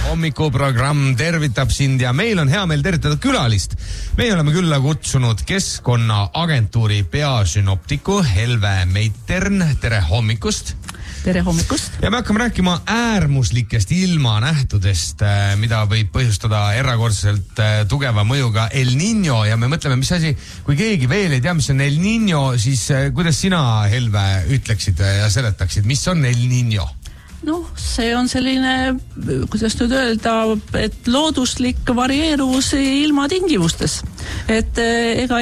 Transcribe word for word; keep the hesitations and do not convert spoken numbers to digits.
hommikuprogramm tervitab sind ja meil on hea meel tervitada külalist. Meie oleme külla kutsunud Keskkonnaagentuuri peasünoptiku Helve Meitern. Tere hommikust! Tere hommikust! Ja me hakkame rääkima äärmuslikest ilmanähtudest, mida võib põhjustada erakordselt tugeva mõjuga El Niño ja me mõtleme, mis asi, kui keegi veel ei tea, mis on El Niño, siis kuidas sina, Helve, ütleksid ja seletaksid, mis on El Niño? No, see on selline, kuidas nüüd öelda, et looduslik varieeruvus ilmatingimustes. Et ega